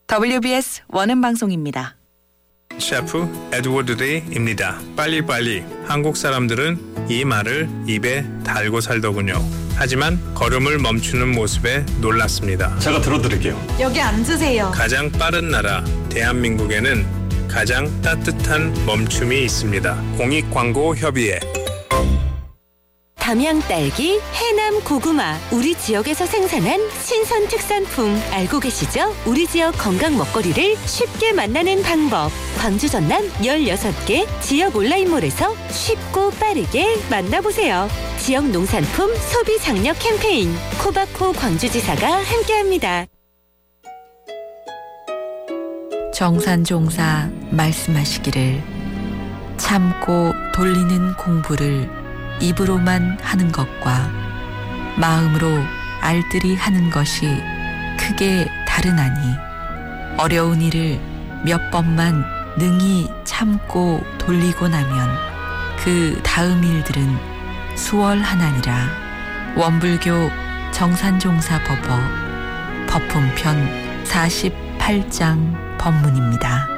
WBS 원음 방송입니다. 셰프 에드워드 데이입니다. 빨리빨리. 한국 사람들은 이 말을 입에 달고 살더군요. 하지만 걸음을 멈추는 모습에 놀랐습니다. 제가 들어드릴게요. 여기 앉으세요. 가장 빠른 나라 대한민국에는 가장 따뜻한 멈춤이 있습니다. 공익광고협의회. 담양 딸기, 해남 고구마, 우리 지역에서 생산한 신선 특산품 알고 계시죠? 우리 지역 건강 먹거리를 쉽게 만나는 방법. 광주 전남 16개 지역 온라인몰에서 쉽고 빠르게 만나보세요. 지역 농산품 소비 장려 캠페인 코바코 광주지사가 함께합니다. 정산종사 말씀하시기를 참고 돌리는 공부를 입으로만 하는 것과 마음으로 알뜰히 하는 것이 크게 다르나니 어려운 일을 몇 번만 능히 참고 돌리고 나면 그 다음 일들은 수월하나니라. 원불교 정산종사법어 법품편 48장 법문입니다.